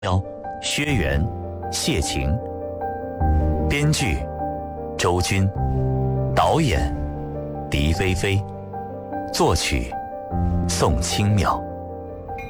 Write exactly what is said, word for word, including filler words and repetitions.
喵，薛元、谢晴，编剧周军，导演狄菲菲，作曲宋清妙。